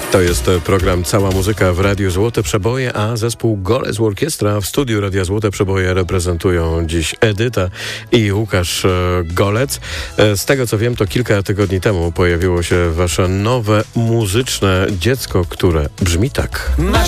To jest program Cała Muzyka w Radiu Złote Przeboje, a zespół Golec Orkiestra w studiu Radia Złote Przeboje reprezentują dziś Edyta i Łukasz Golec. Z tego co wiem, to kilka tygodni temu pojawiło się wasze nowe muzyczne dziecko, które brzmi tak. Masz